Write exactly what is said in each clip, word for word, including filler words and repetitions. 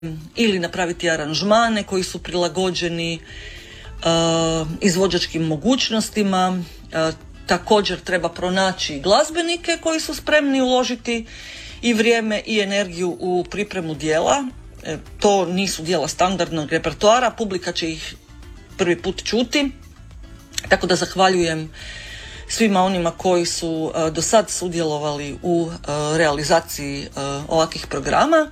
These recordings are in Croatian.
ili napraviti aranžmane koji su prilagođeni uh, izvođačkim mogućnostima. Uh, također treba pronaći glazbenike koji su spremni uložiti i vrijeme i energiju u pripremu dijela. E, to nisu dijela standardnog repertoara, publika će ih prvi put čuti, tako da zahvaljujem svima onima koji su uh, do sad sudjelovali u uh, realizaciji uh, ovakvih programa.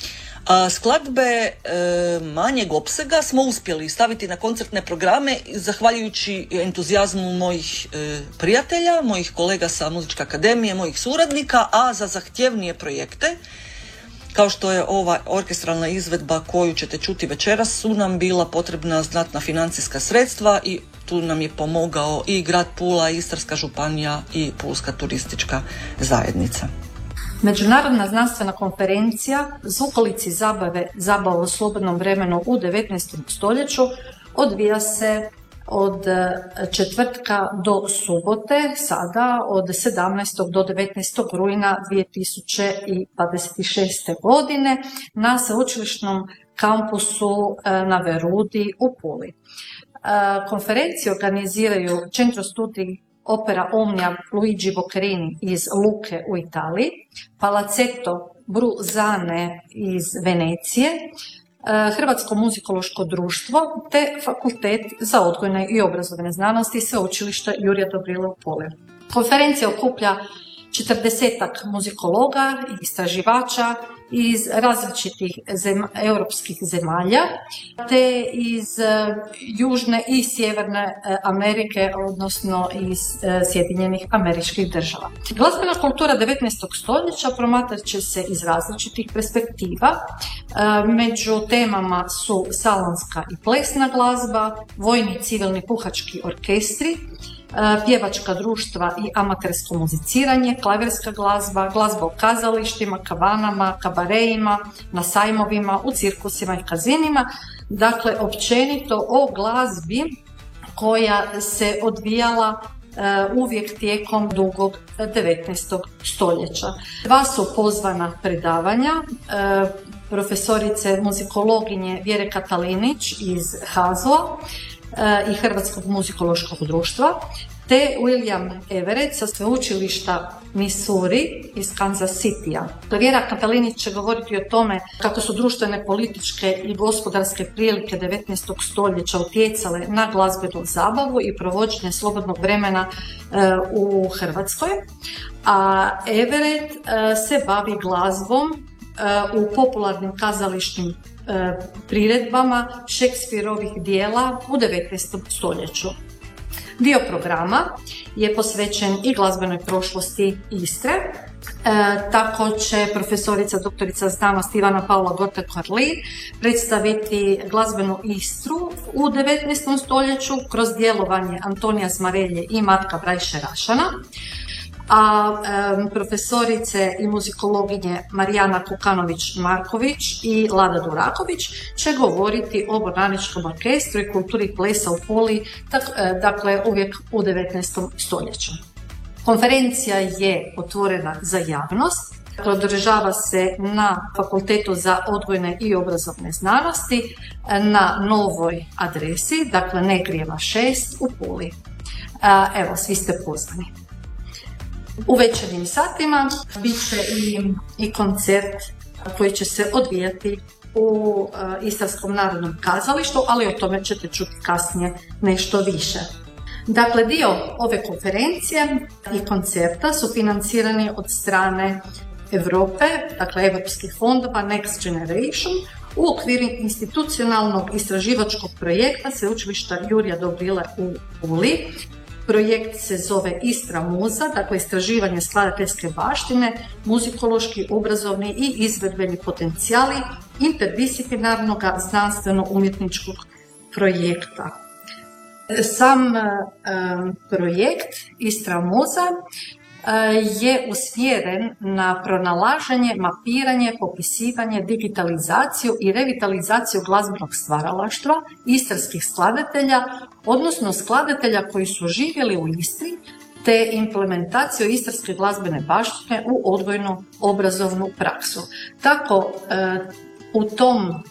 A skladbe e, manjeg opsega smo uspjeli staviti na koncertne programe zahvaljujući entuzijazmu mojih e, prijatelja, mojih kolega sa Muzičke akademije, mojih suradnika, a za zahtjevnije projekte, kao što je ova orkestralna izvedba koju ćete čuti večeras, su nam bila potrebna znatna financijska sredstva i tu nam je pomogao i grad Pula, Istarska županija i Pulska turistička zajednica. Međunarodna znanstvena konferencija Zvukolici zabave, zabava u slobodnom vremenu u devetnaestom stoljeću odvija se od četvrtka do subote, sada od sedamnaestog do devetnaestog rujna dvije tisuće dvadeset šeste. godine na sveučilišnom kampusu na Verudi u Puli. Konferenciju organiziraju Centro Studi Opera Omnia Luigi Boccherini iz Luke u Italiji, Palazzetto Bruzane iz Venecije, Hrvatsko muzikološko društvo te Fakultet za odgojne i obrazovne znanosti Sveučilišta Jurija Dobrila u Puli. Konferencija okuplja četrdesetak muzikologa i istraživača iz različitih zem, europskih zemalja, te iz uh, Južne i Sjeverne uh, Amerike, odnosno iz uh, Sjedinjenih Američkih Država. Glazbena kultura devetnaestog stoljeća promatrat će se iz različitih perspektiva. Uh, među temama su salonska i plesna glazba, vojni i civilni puhački orkestri, pjevačka društva i amatersko muziciranje, klavirska glazba, glazba u kazalištima, kavanama, kabareima, na sajmovima, u cirkusima i kazinima. Dakle, općenito o glazbi koja se odvijala uvijek tijekom dugog devetnaestog stoljeća. Dva su pozvana predavanja profesorice muzikologinje Vjere Katalinić iz Hazla i Hrvatskog muzikološkog društva, te William Everett sa sveučilišta Missouri iz Kansas Citya. Vjera Katalinić će govoriti o tome kako su društvene, političke i gospodarske prilike devetnaestog stoljeća utjecale na glazbenu zabavu i provođenje slobodnog vremena u Hrvatskoj, a Everett se bavi glazbom u popularnim kazališnim priredbama Šekspirovih dijela u devetnaestom stoljeću. Dio programa je posvećen i glazbenoj prošlosti Istre. E, tako će profesorica doktorica znanosti Ivana Paula Gorta-Carli predstaviti glazbenu Istru u devetnaestom stoljeću kroz djelovanje Antonija Zmarelje i Matka Brajše Rašana. A e, profesorice i muzikologinje Marijana Kukanović-Marković i Lada Duraković će govoriti o Bornaničkom orkestru i kulturi plesa u Puli, tak, e, dakle uvijek u devetnaestom stoljeću. Konferencija je otvorena za javnost, održava se na Fakultetu za odgojne i obrazovne znanosti na novoj adresi, dakle Negrijeva šest u Puli. E, evo, svi ste pozvani. U večernjim satima bit će i, i koncert koji će se odvijati u uh, Istarskom narodnom kazalištu, ali o tome ćete čuti kasnije nešto više. Dakle, dio ove konferencije i koncerta su financirani od strane Europe, dakle evropskih fondova Next Generation, u okviru institucionalnog istraživačkog projekta Sveučilišta Jurija Dobrila u Puli. Projekt se zove Istra Muza, dakle istraživanje skladateljske baštine, muzikološki, obrazovni i izvedbeni potencijali interdisciplinarnog znanstveno-umjetničkog projekta. Sam um, projekt Istra Muza je usmjeren na pronalaženje, mapiranje, popisivanje, digitalizaciju i revitalizaciju glazbenog stvaralaštva istarskih skladatelja, odnosno skladatelja koji su živjeli u Istri, te implementaciju istarske glazbene baštine u odgojno-obrazovnu praksu. Tako, u tom